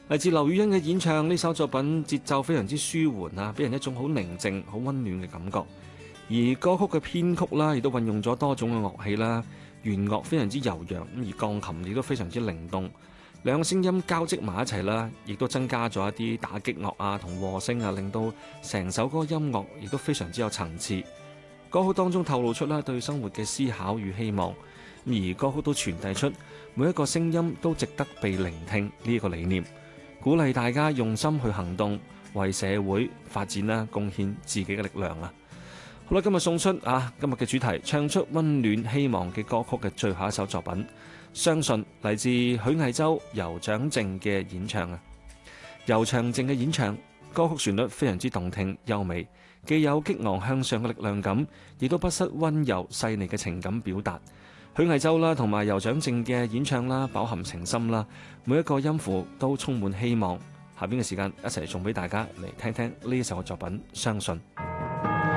嚟自劉雨欣嘅演唱，呢首作品節奏非常之舒緩啊，俾人一種好寧靜、好溫暖嘅感覺。而歌曲嘅編曲啦，亦都運用咗多種嘅樂器啦，弦樂非常之悠揚，而鋼琴亦都非常之靈動。兩個聲音交織埋一齊啦，亦都增加咗一啲打擊樂啊同和聲啊，令到成首歌音樂亦都非常之有層次。歌曲當中透露出啦對生活嘅思考與希望，而歌曲都傳遞出每一個聲音都值得被聆聽呢一個理念，鼓勵大家用心去行動，為社會發展啦貢獻自己嘅力量啊！好啦，今日送出今日嘅主題，唱出溫暖希望嘅歌曲嘅最後一首作品《相信》，嚟自許魏洲、尤長靖嘅演唱啊！尤長靖嘅演唱，歌曲旋律非常之動聽優美，既有激昂向上嘅力量感，亦都不失溫柔細膩嘅情感表達。許魏洲啦，同埋尤長靖嘅演唱啦，飽含情深啦，每一個音符都充滿希望。下邊嘅時間一齊送俾大家嚟聽聽呢一首嘅作品《相信》。